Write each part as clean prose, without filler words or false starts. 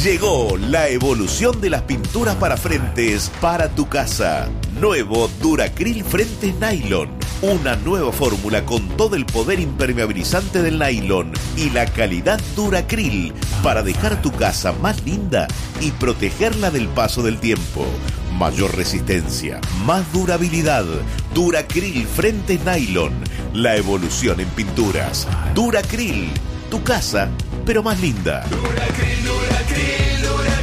Llegó la evolución de las pinturas para frentes para tu casa. Nuevo Duracril Frentes Nylon. Una nueva fórmula con todo el poder impermeabilizante del nylon y la calidad Duracril para dejar tu casa más linda y protegerla del paso del tiempo. Mayor resistencia, más durabilidad. Duracril Frentes Nylon. La evolución en pinturas. Duracril. Tu casa, pero más linda. Duracril, Duracril,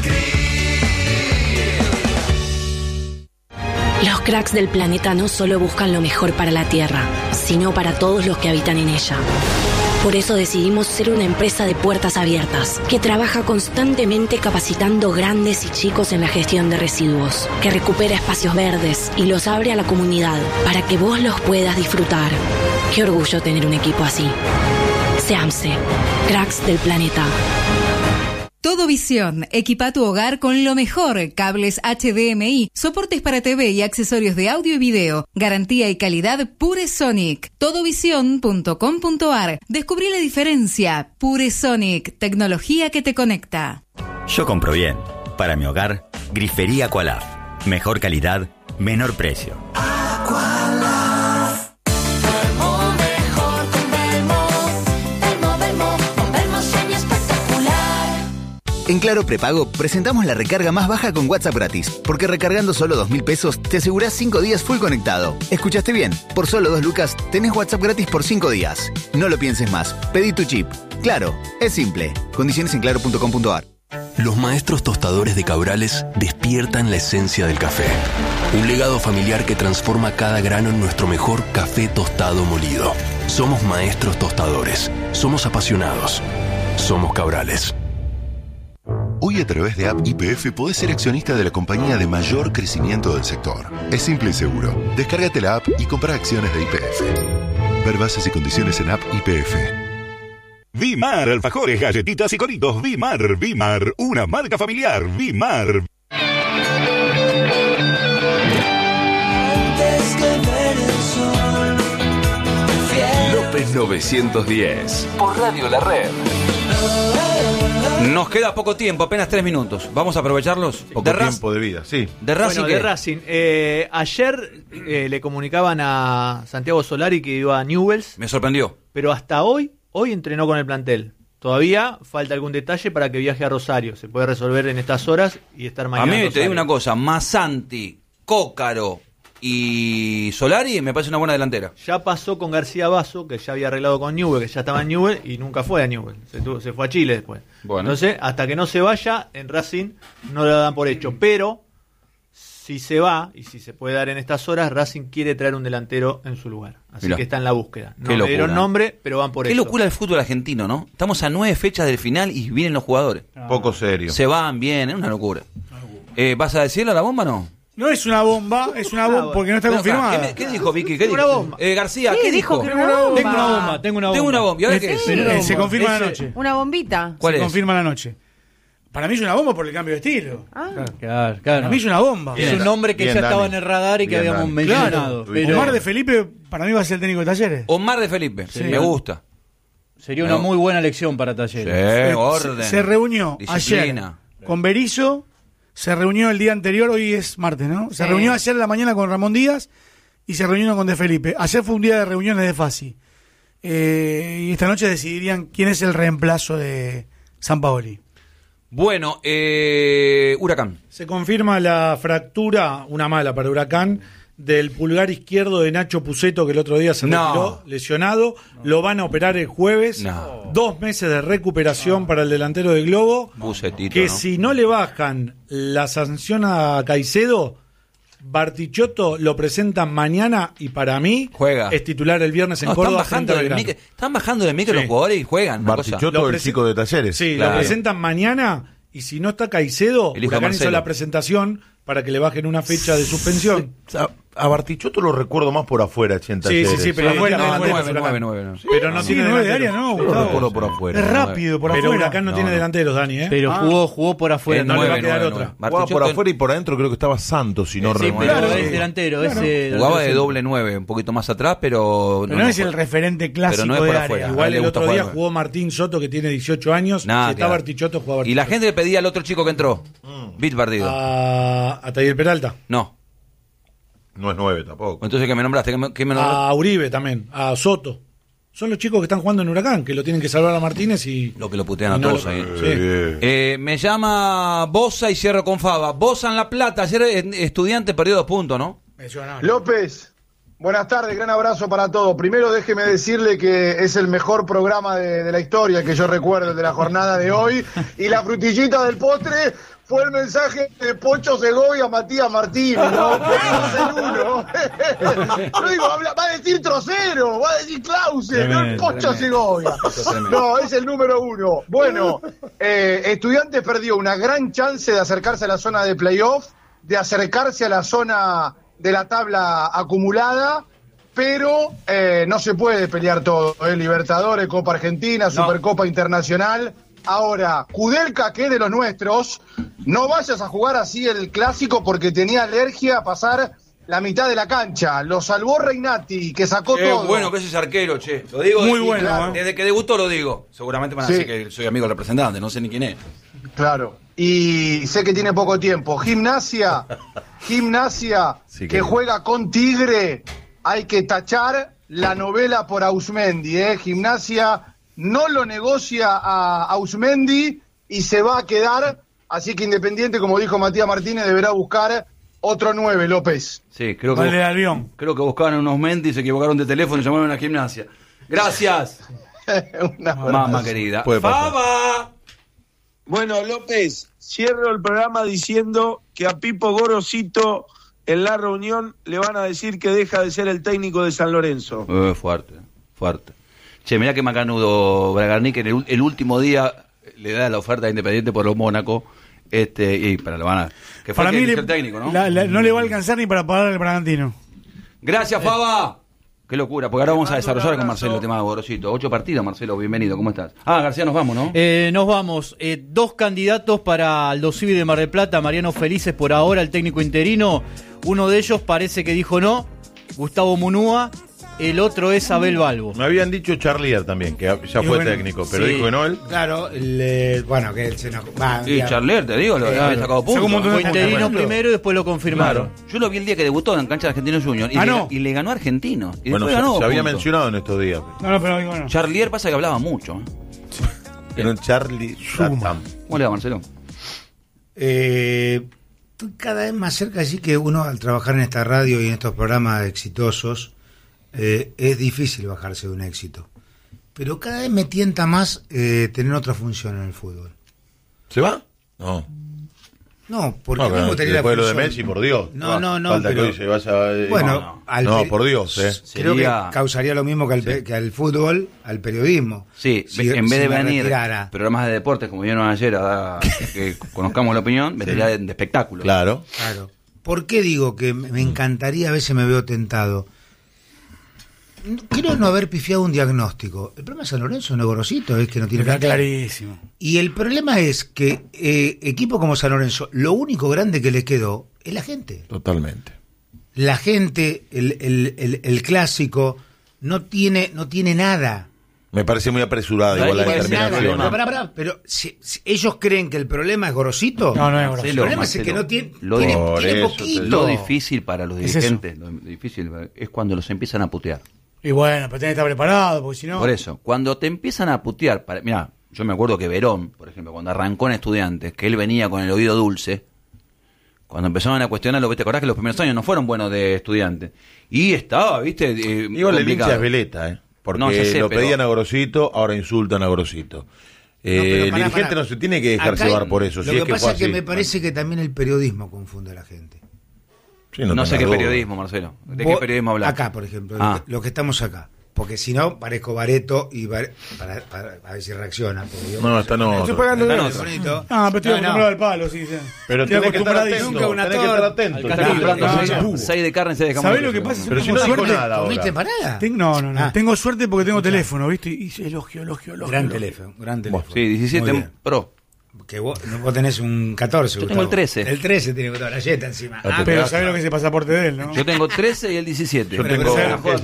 Duracril. Los cracks del planeta no solo buscan lo mejor para la Tierra, sino para todos los que habitan en ella. Por eso decidimos ser una empresa de puertas abiertas, que trabaja constantemente capacitando grandes y chicos en la gestión de residuos, que recupera espacios verdes y los abre a la comunidad para que vos los puedas disfrutar. Qué orgullo tener un equipo así. SEAMSE, cracks del planeta. Todo Visión, equipa tu hogar con lo mejor, cables HDMI, soportes para TV y accesorios de audio y video, garantía y calidad Pure Sonic. Todovision.com.ar. Descubrí la diferencia. Pure Sonic, tecnología que te conecta. Yo compro bien. Para mi hogar, Grifería Aqualaf. Mejor calidad, menor precio. En Claro Prepago presentamos la recarga más baja con WhatsApp gratis, porque recargando solo 2.000 pesos te asegurás 5 días full conectado. ¿Escuchaste bien? Por solo 2 lucas tenés WhatsApp gratis por 5 días. No lo pienses más. Pedí tu chip. Claro, es simple. Condiciones en claro.com.ar. Los maestros tostadores de Cabrales despiertan la esencia del café. Un legado familiar que transforma cada grano en nuestro mejor café tostado molido. Somos maestros tostadores. Somos apasionados. Somos Cabrales. Hoy a través de App YPF podés ser accionista de la compañía de mayor crecimiento del sector. Es simple y seguro. Descárgate la app y compra acciones de YPF. Ver bases y condiciones en App YPF. Vimar, alfajores, galletitas y coritos. Vimar, Vimar, una marca familiar. Vimar. Antes que ver el sol, López 910. Por Radio La Red. Nos queda poco tiempo, apenas 3 minutos. Vamos a aprovecharlos. Poco tiempo de vida, sí. De Racing. Bueno, de Racing. Ayer le comunicaban a Santiago Solari que iba a Newell's. Me sorprendió. Pero hasta hoy entrenó con el plantel. Todavía falta algún detalle para que viaje a Rosario. Se puede resolver en estas horas y estar mañana. A mí te digo una cosa, Masanti, Cócaro y Solari me parece una buena delantera. Ya pasó con García Basso, que ya había arreglado con Newell, que ya estaba en Newell y nunca fue a Newell. Se fue a Chile después. Bueno. Entonces, hasta que no se vaya, en Racing no lo dan por hecho. Pero, si se va, y si se puede dar en estas horas, Racing quiere traer un delantero en su lugar. Así Mirá. que está en la búsqueda. No Qué le dieron locura. nombre, pero van por eso. Qué locura el fútbol argentino, ¿no? Estamos a 9 fechas del final y vienen los jugadores. Poco serio. Se van, vienen, es una locura. ¿Vas a decirle a la bomba o no? No es una bomba, es una bomba porque no está confirmada. ¿Qué dijo Vicky? ¿Qué dijo? Una bomba. García, ¿qué dijo? Tengo una bomba. Tengo una bomba. ¿Y ahora qué es? Se confirma la noche. Una bombita. ¿Cuál se es? confirma la noche. Para mí es una bomba por el cambio de estilo. Claro. Para mí es una bomba. Es un nombre que ya estaba en el radar y que habíamos mencionado. Claro. Omar de Felipe para mí va a ser el técnico de Talleres. Omar de Felipe, Sí. me gusta. Sería una muy buena elección para Talleres. Orden. Se reunió disciplina. ayer con Berizzo, se reunió el día anterior, hoy es martes, ¿no? Se reunió ayer en la mañana con Ramón Díaz y se reunió con De Felipe. Ayer fue un día de reuniones de Fassi. Y esta noche decidirían quién es el reemplazo de Sampaoli. Bueno, Huracán. Se confirma la fractura, una mala para Huracán, del pulgar izquierdo de Nacho Puceto, que el otro día se retiró lesionado. Lo van a operar el jueves. 2 meses de recuperación para el delantero de Globo. Pucetito, que ¿no? si no le bajan la sanción a Caicedo, Bartichotto lo presentan mañana y para mí juega. Es titular el viernes en No, Córdoba. están bajando del micro los jugadores y juegan. Bartichotto, el chico de Talleres. Sí, Claro. lo presentan mañana y si no está Caicedo, El hijo de Huracán hizo Marcelo. la presentación para que le bajen una fecha de suspensión. A Bartichotto lo recuerdo más por afuera, Chenta. Sí, pero afuera. Pero no tiene 9 de área, ¿no? Yo lo recuerdo por afuera. Es rápido por afuera. Pero Huracán no tiene delanteros, Dani, ¿eh? Pero jugó por afuera. No le va a quedar otra. Jugaba por afuera y por adentro creo que estaba Santos, si no recuerdo. Claro, es delantero. Jugaba de doble 9, un poquito más atrás, pero no es el referente clásico no es de por área. afuera. Igual el otro día jugó Martín Soto, que tiene 18 años. Si está Bartichotto, jugaba Bartichotto. Y la gente le pedía al otro chico que entró. Bit Bardido. A Tayel Peralta. No. No es 9 tampoco. Entonces, ¿qué me nombraste? ¿Qué me nombraste? A Uribe también, a Soto. Son los chicos que están jugando en Huracán, que lo tienen que salvar a Martínez y... Lo que lo putean a todos ahí. Sí. Me llama Bosa y cierro con Fava. Bosa en La Plata. Ayer Estudiante perdió 2 puntos, ¿no? López, buenas tardes, gran abrazo para todos. Primero déjeme decirle que es el mejor programa de la historia que yo recuerdo de la jornada de hoy. Y la frutillita del postre... fue el mensaje de Pocho Segovia a Matías Martínez, ¿no? Yo digo, va a decir Trocero, va a decir Clausen, no es Pocho Segovia. No, es el número 1. Bueno, Estudiantes perdió una gran chance de acercarse a la zona de playoff, de acercarse a la zona de la tabla acumulada, pero no se puede pelear todo, Libertadores, Copa Argentina, Supercopa Internacional. Ahora, Kudelka, que es de los nuestros, no vayas a jugar así el clásico porque tenía alergia a pasar la mitad de la cancha. Lo salvó Reinati, que sacó todo. Qué bueno que es ese arquero, che. Lo digo muy bueno. Claro. Desde que debutó lo digo. Seguramente van a decir que soy amigo del representante, no sé ni quién es. Claro. Y sé que tiene poco tiempo. Gimnasia sí, que juega con Tigre. Hay que tachar la novela por Ausmendi, Gimnasia no lo negocia a Ausmendi y se va a quedar, así que Independiente, como dijo Matías Martínez, deberá buscar otro 9, López. Sí, creo que buscaban unos Mendy, se equivocaron de teléfono y llamaron a Gimnasia. Gracias. Mamá querida. ¡Fava! Bueno, López, cierro el programa diciendo que a Pipo Gorosito en la reunión le van a decir que deja de ser el técnico de San Lorenzo. Fuerte. Che, mirá que macanudo Bragarni, que en el último día le da la oferta a Independiente por los Mónaco, y para lo van a... Que fue para mí el técnico, ¿no? No le va a alcanzar ni para pagar el Bragantino. Gracias, Fava. Qué locura, porque ahora vamos a desarrollar con Marcelo el tema de Gorosito. 8 partidos, Marcelo, bienvenido, ¿cómo estás? García, nos vamos, ¿no? Nos vamos. 2 candidatos para Aldo Civi de Mar del Plata, Mariano Felices por ahora, el técnico interino. Uno de ellos parece que dijo no, Gustavo Munúa. El otro es Abel Balbo. Me habían dicho Charlier también, que ya fue técnico, pero dijo que no él. Claro, bueno, que él se enojó. Sí, Charlier, te digo, lo había sacado puntos. Fue interino primero y después lo confirmaron. Claro. Yo lo vi el día que debutó en cancha de Argentinos Junior y le ganó a Argentino. Y bueno, ganó, se había mencionado en estos días. Pero bueno. Charlier pasa que hablaba mucho. Era un Charlie Schumann. ¿Cómo le va, Marcelo? Estoy cada vez más cerca de decir que uno, al trabajar en esta radio y en estos programas exitosos, es difícil bajarse de un éxito, pero cada vez me tienta más tener otra función en el fútbol. ¿Se va? No, porque me gustaría después lo de Messi, por Dios. No, pero que bueno, por Dios, creo que causaría lo mismo que al fútbol, al periodismo. Sí, en vez de venir programas de deportes como vieron ayer a que conozcamos la opinión, vendría de espectáculo. Claro. ¿Por qué digo que me encantaría, a veces me veo tentado? Quiero no haber pifiado un diagnóstico. El problema de San Lorenzo no es Gorosito, es que no tiene clarísimo. Y el problema es que equipo como San Lorenzo, lo único grande que le quedó es la gente. Totalmente. La gente, el clásico, no tiene nada. Me parece muy apresurada igual la determinación. Pero si ellos creen que el problema es Gorosito, no es Gorosito. El problema es que no tiene poquito. Lo difícil para los dirigentes, lo difícil es cuando los empiezan a putear. Y bueno, pero tenés que estar preparado, porque si no... Por eso, cuando te empiezan a putear... Mira, yo me acuerdo que Verón, por ejemplo, cuando arrancó en Estudiantes, que él venía con el oído dulce, cuando empezaron a cuestionarlo, ¿te acordás que los primeros años no fueron buenos de Estudiantes? Y estaba, ¿viste? Igual el hincha es veleta, porque no, lo pedían a Gorosito, ahora insultan a Gorosito. El dirigente no se tiene que dejar llevar por eso. Lo que pasa es que me parece que también el periodismo confunde a la gente. Sí, no sé qué periodismo, Marcelo. ¿De qué periodismo hablas? Acá, por ejemplo, los que estamos acá. Porque si no, parezco Bareto y para a ver si reacciona. No, está no. Estoy pagando no, pero estoy acostumbrado al palo, sí. Pero estoy tenés que estar acostumbrado atento. Nunca Tenés que estar atento. 6 de carne, 6 de jamón. ¿Sabés lo que pasa? Si Pero si tengo no dijo suerte, nada ahora. ¿Comiste empanada? No. Tengo suerte porque tengo teléfono, ¿viste? Y elogio. Gran teléfono. Sí, 17 Pro. Que vos tenés un 14. Yo tengo el 13. El 13 tiene toda la yeta encima. Pero sabés lo que es el pasaporte de él, ¿no? Yo tengo 13 y el 17. Yo tengo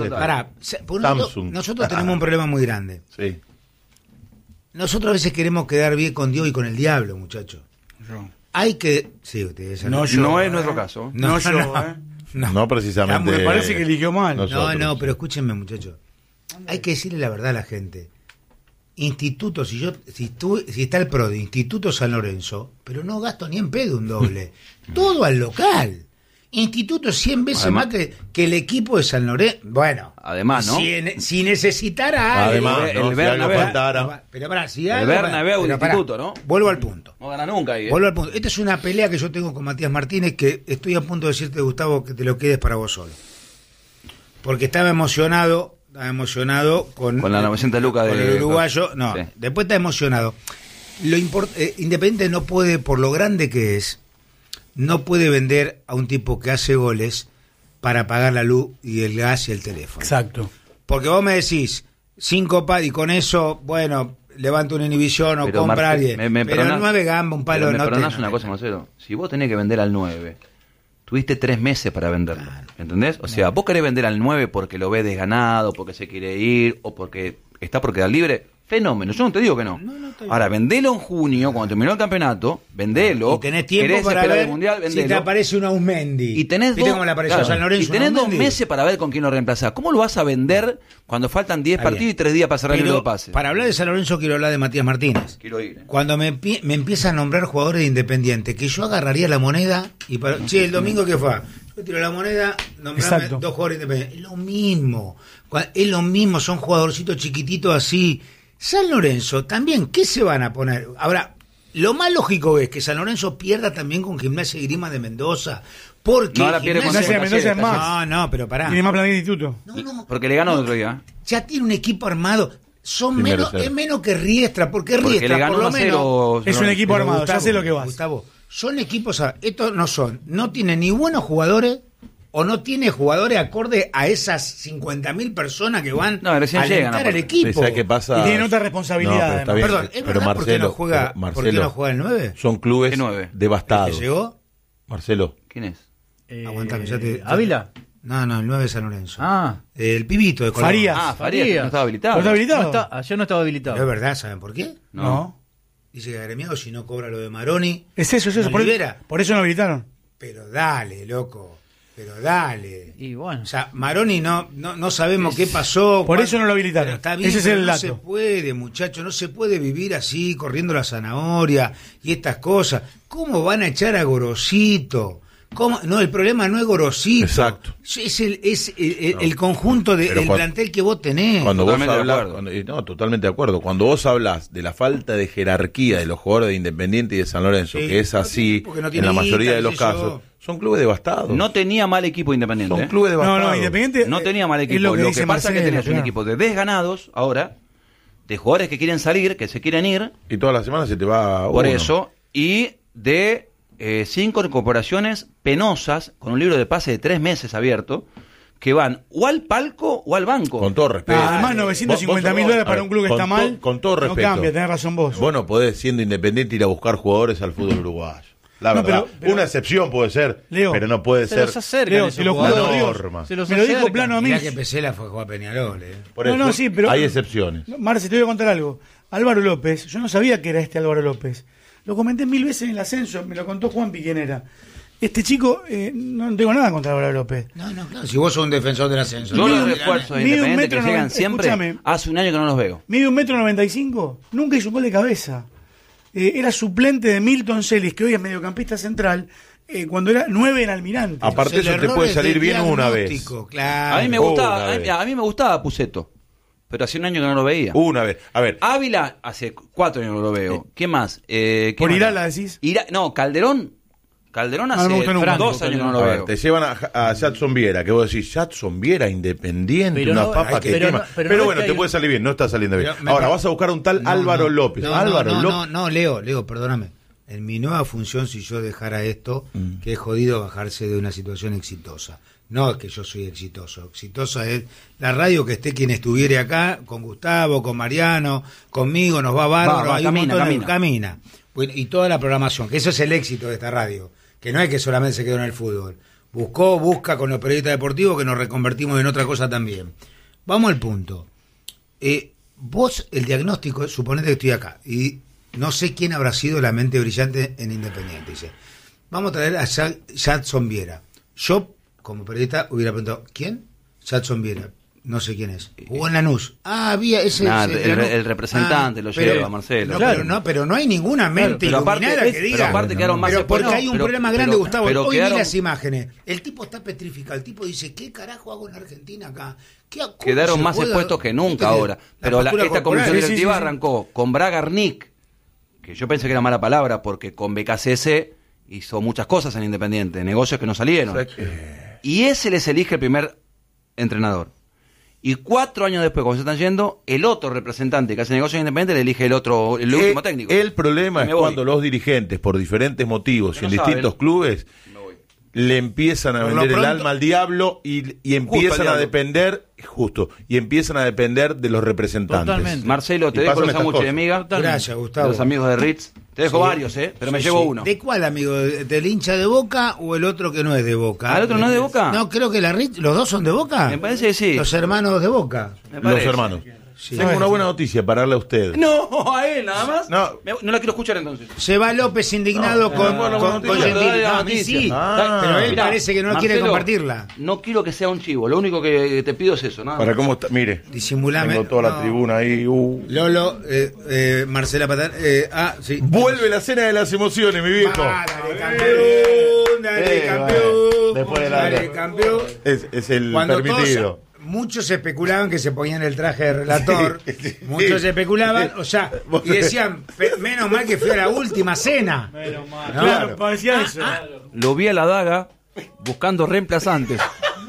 nosotros tenemos un problema muy grande. Sí. Nosotros a veces queremos quedar bien con Dios y con el diablo, muchachos. Hay que... Sí, ustedes no es nuestro caso. No precisamente. Me parece que eligió mal. No, pero escúchenme, muchachos. Hay que decirle la verdad a la gente. Instituto, si está el PRO de Instituto San Lorenzo, pero no gasto ni en pedo un doble. Todo al local. Instituto 100 veces además, más que el equipo de San Lorenzo. Bueno, además, ¿no? Si necesitara además, algo, el Bernabéu. Pero para, si el Bernabéu de Instituto, ¿no? Vuelvo al punto. No gana nunca ahí. Vuelvo al punto. Esta es una pelea que yo tengo con Matías Martínez, que estoy a punto de decirte, Gustavo, que te lo quedes para vos solo. Porque estaba emocionado con la 900 lucas con el uruguayo. No, sí. Después está emocionado. Independiente no puede, por lo grande que es, no puede vender a un tipo que hace goles para pagar la luz y el gas y el teléfono. Exacto. Porque vos me decís 5 y con eso, bueno, levanta una inhibición o pero compra a alguien. Pero el 9 gamba, un palo. Me perdonás una cosa, Marcelo. Si vos tenés que vender al 9, tuviste 3 meses para venderlo. Claro. ¿Entendés? O sea, vos querés vender al 9 porque lo ves desganado, porque se quiere ir, o porque está por quedar libre. Fenómeno, yo no te digo que no. Ahora, vendelo en junio, cuando terminó el campeonato, vendelo. Y tenés tiempo para ver el mundial, si te aparece un Ausmendi. Y tenés San Lorenzo, y tenés 2 meses para ver con quién lo reemplazás. ¿Cómo lo vas a vender cuando faltan 10 partidos y 3 días para cerrar el nuevo pase? Para hablar de San Lorenzo quiero hablar de Matías Martínez. Quiero ir. Cuando me empieza a nombrar jugadores de Independiente, que yo agarraría la moneda y che, el domingo ¿qué fue? Yo tiro la moneda, nombrame 2 jugadores independientes. Es lo mismo, son jugadorcitos chiquititos así. San Lorenzo también, ¿qué se van a poner? Ahora, lo más lógico es que San Lorenzo pierda también con Gimnasia y Grima de Mendoza. Porque no, Gimnasia de Mendoza es más. No, pero pará. Tiene más plan de instituto. No, porque le ganó el otro día. Ya tiene un equipo armado. Es menos que Riestra, porque Riestra por lo menos es un equipo armado, Gustavo, ya sé lo que vas. Gustavo, son equipos, estos no tienen ni buenos jugadores o no tiene jugadores acorde a esas 50.000 personas que van a alentar al equipo. ¿Qué pasa? Y tienen otra responsabilidad. Perdón, ¿es verdad por qué no juega el 9? Son clubes devastados. ¿Te llegó? Marcelo. ¿Quién es? Aguantame, ¿Ávila? No, el 9 de San Lorenzo. El pibito de Colón. Farías. No estaba habilitado. ¿No está habilitado? Ayer no estaba habilitado. ¿No es verdad? ¿Saben por qué? No. Dice que agremiado si no cobra lo de Maroni. Es eso. Por eso no habilitaron. Pero dale, loco. Y bueno. O sea, Maroni no sabemos qué pasó. Por eso no lo habilitaron. Está bien, ese es el dato. No se puede, muchacho, no se puede vivir así, corriendo la zanahoria y estas cosas. ¿Cómo van a echar a Gorosito? ¿Cómo? No, el problema no es Gorosito. Exacto. Es el conjunto del plantel que vos tenés. Cuando vos hablas, totalmente de acuerdo. Cuando vos hablas de la falta de jerarquía de los jugadores de Independiente y de San Lorenzo, que es así en la mayoría de los casos, son clubes devastados. No tenía mal equipo Independiente. Son clubes devastados. No, Independiente no tenía mal equipo. Lo que pasa es que tenías un equipo de desganados ahora, de jugadores que quieren salir, que se quieren ir. Y todas las semanas se te va por eso, y de 5 incorporaciones penosas, con un libro de pase de 3 meses abierto, que van o al palco o al banco. Con todo respeto. Además, $950.000 para un club que está mal. Con todo respeto. No cambia, tenés razón vos. Vos no podés, siendo Independiente, ir a buscar jugadores al fútbol uruguayo. La verdad, pero una excepción puede ser, Leo, pero no puede ser Leo, se lo juro, norma. Me lo dijo Plano a mí. Mirá que Pesela fue a jugar a Peñarol. Por eso, sí, pero hay excepciones. Marce, te voy a contar algo. Álvaro López, yo no sabía que era este Álvaro López. Lo comenté 1000 veces en el ascenso, me lo contó Juanpi quién era. Este chico, no tengo nada contra Álvaro López. No, claro, si vos sos un defensor del ascenso. Yo los refuerzos de Independiente que llegan siempre, hace un año que no los veo. Mide 1,95 m, nunca hizo un gol de cabeza. Era suplente de Milton Celis, que hoy es mediocampista central, cuando era 9 en Almirante. Aparte eso te puede salir bien una vez. Claro. A mí me gustaba Puceto, pero hace un año que no lo veía. Una vez. A ver. Ávila, hace 4 años que no lo veo. ¿Qué más? ¿Por Irala decís? No, Calderón Calderón No, hace no me gusta nunca. 2 años no lo A ver, veo. te llevan a Jadson Viera, que vos decís, Jadson Viera, independiente, Pero una no, papa hay que que- quema. pero Pero no bueno, es que te hay- puede salir bien, no está saliendo bien. Pero me Ahora, pa- vas a buscar un tal Álvaro López. Álvaro López. No, Leo, perdóname. En mi nueva función, si yo dejara esto, que es jodido bajarse de una situación exitosa. No es que yo soy exitoso. Exitosa es la radio, que esté quien estuviere acá, con Gustavo, con Mariano, conmigo, nos va bárbaro. Va, hay un camina, montón de- camina. camina. Bueno, y toda la programación, que eso es el éxito de esta radio. Que no es que solamente se quedó en el fútbol. Busca con los periodistas deportivos, que nos reconvertimos en otra cosa también. Vamos al punto. Vos, el diagnóstico, suponete que estoy acá, y no sé quién habrá sido la mente brillante en Independiente. Dice, vamos a traer a Jadson Viera. Yo, como periodista, hubiera preguntado, ¿quién? Jadson Viera. No sé quién es. Jugó en Lanús. Había ese... Nah, ese el Lanús. representante lo pero- lleva, Marcelo. No, Claro. pero no hay ninguna mente Pero aparte- iluminada que diga. pero aparte quedaron más Pero porque expuestos, hay un pero- problema grande, pero- Gustavo. pero Hoy quedaron- vi las imágenes. El tipo está petrificado. El tipo dice, ¿qué carajo hago en Argentina acá? ¿Cómo Quedaron se más juega? expuestos que nunca ¿Viste ahora. Pero postura esta corporal? comisión Sí, sí, directiva sí, sí. arrancó con Bragarnik, que yo pensé que era mala palabra porque con BKCS hizo muchas cosas en Independiente, negocios que no salieron. Y ese les elige el primer entrenador. Y 4 años después, cuando se están yendo, el otro representante que hace negocios en Independiente le elige el último técnico. El problema Me es voy. cuando los dirigentes, por diferentes motivos y Que en no distintos saben. clubes, le empiezan a Por lo vender el pronto- alma al diablo y empiezan a diablo. depender, y empiezan a depender de los representantes. Totalmente. Marcelo, te Y dejo pasan los estas sándwiches de cosas. miga. Gracias, Gustavo. De los amigos de Ritz. Te dejo Sí. varios, pero me Sí, llevo sí. uno. ¿De cuál, amigo? ¿Del hincha de Boca o el otro que no es de Boca? ¿El otro no es de Boca? No, creo que ¿los dos son de Boca? Me parece que sí. Los hermanos de Boca. Me Los parece. hermanos. Sí. Tengo una buena noticia para darle a usted. No, a él nada más. No. No la quiero escuchar entonces. Se va López indignado No, con bueno, con bueno, Gentili. dale la No, a mí noticia. sí. Ah. Pero él Mirá, parece que no quiere Marcelo, compartirla. No quiero que sea un chivo. Lo único que te pido es eso, ¿no? Para cómo está, mire, Disimulame. tengo toda la No. tribuna ahí. Lolo, Marcela Patán. Sí. Vuelve la cena de las emociones, mi viejo. Dale, campeón. Dale, campeón. bueno, después de la- Dale, campeón. Es el Cuando permitido. muchos especulaban que se ponían el traje de relator, Sí, muchos sí. especulaban, o sea, y decían, menos mal que fui a la última cena. ¿No? Claro, parecía eso. Lo vi a la daga buscando reemplazantes.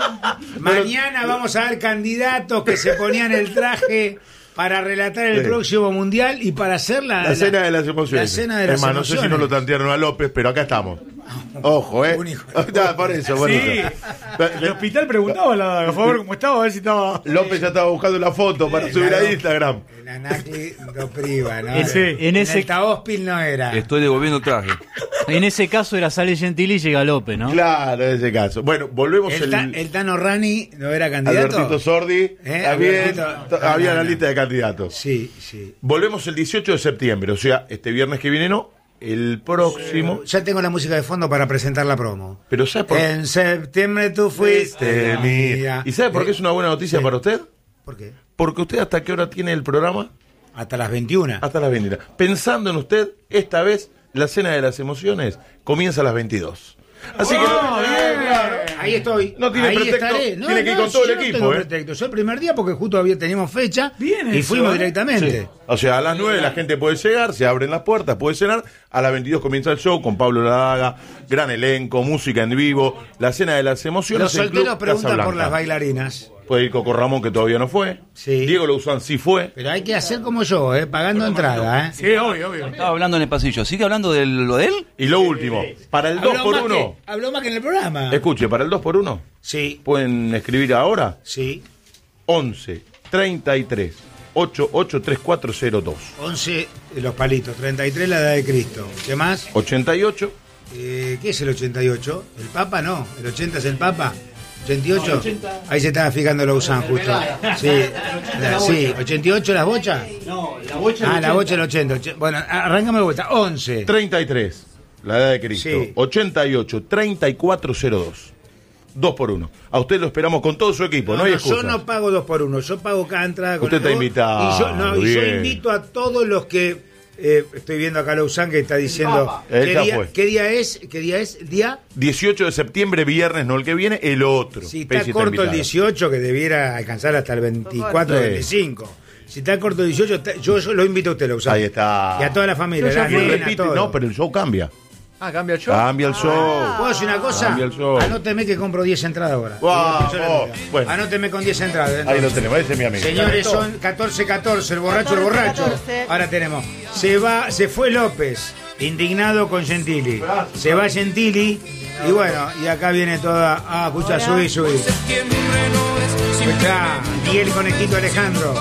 Mañana vamos a ver candidatos que se ponían el traje para relatar el Sí. próximo mundial y para hacer La cena de las emociones. La cena de las es más, no sé si emociones. no lo tantearon a López, pero acá estamos. Ojo, Un hijo de Está, por eso, bueno. Sí. El hospital preguntaba la daga, fue a ver cómo estaba, a ver si estaba. López ya estaba buscando la foto para subir a Instagram. El Anacli lo priva, ¿no? Ese- en ese- el Taospil no era. Estoy devolviendo el traje. En ese caso era Sale Gentili y llega López, ¿no? Claro, en ese caso. Bueno, volvemos El Tano Rani no era candidato. Albertito Sordi. También había la lista de candidatos. Sí, sí. Volvemos el 18 de septiembre, o sea, este viernes que viene no, el próximo. Ya tengo la música de fondo para presentar la promo. Pero ¿sabe por En septiembre tú fuiste mía. ¿Y sabe por qué es una buena noticia para usted? ¿Por qué? Porque usted hasta qué hora tiene el programa? Hasta las 21. Hasta las 21. Pensando en usted, esta vez la cena de las emociones comienza a las 22. Así que Ahí estoy. No tiene Ahí pretexto, estaré. tiene que ir con todo el yo equipo, No tengo ¿eh? pretexto. Yo el primer día porque justo teníamos fecha Bien y eso, fuimos ¿eh? directamente. Sí. O sea, a las 9 la gente puede llegar, se abren las puertas, puede cenar. A las 22 comienza el show con Pablo Ladaga, gran elenco, música en vivo, la cena de las emociones. Los en solteros Club preguntan por Casablanca. las bailarinas. Puede ir Coco Ramón, que todavía no fue. Sí. Diego Louzán sí fue. Pero hay que hacer como yo, pagando entrada. Sí, obvio. Estaba hablando en el pasillo. ¿Sigue hablando de lo de él? Y lo último, para el 2x1. Habló más que en el programa. Escuche, para el 2x1. Sí. ¿Pueden escribir ahora? Sí. 11 33 88 3402. 11 los palitos, 33 la edad de Cristo. ¿Qué más? 88. ¿Qué es el 88? ¿El Papa? No. ¿El 80 es el Papa? ¿88? No, 80. Ahí se estaba fijando Lausanne justo. Sí, sí. ¿88 las bochas? No, la bocha Ah, del la 80. bocha del 80. Bueno, arrancame de vuelta. 11. 33, la edad de Cristo. Sí. 88 3402. 2x1. A usted lo esperamos con todo su equipo, no hay excusa. yo no pago 2 por 1, yo pago cada entrada con Usted está el- invitado, Y yo bien. invito a todos los que estoy viendo acá a Lausanne que está diciendo Él ya fue. ¿qué día es? ¿El día? 18 de septiembre, viernes, no el que viene, el otro. Si está Pesci corto el invitado. 18, que debiera alcanzar hasta el 24 o Sí. 25. Si está corto el 18, yo lo invito a usted, Lausanne. Ahí está. Y a toda la familia, Y la nena, repite, todo. no, pero el show cambia. Ah, cambia el show. Cambia el show. ¿Puedo decir una cosa? Cambia el show. Anóteme que compro 10 entradas ahora. Bueno. Anóteme con 10 entradas. Entonces. Ahí lo tenemos, ese es mi amigo. Señores, son 14-14, el borracho. Ahora tenemos. Se fue López, indignado con Gentili. Se va Gentili. Y bueno, y acá viene toda. Ah, escucha, subí. Escuchá, Miguel Conejito Alejandro.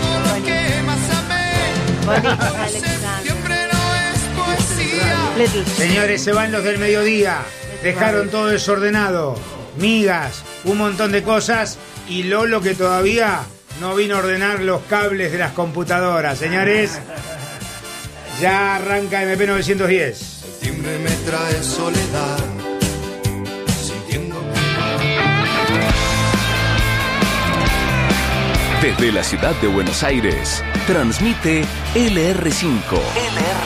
Señores, se van los del mediodía. Dejaron todo desordenado. Migas, un montón de cosas. Y Lolo que todavía no vino a ordenar los cables de las computadoras. Señores, ya arranca MP 910. El timbre me trae soledad. Desde la ciudad de Buenos Aires, transmite LR5.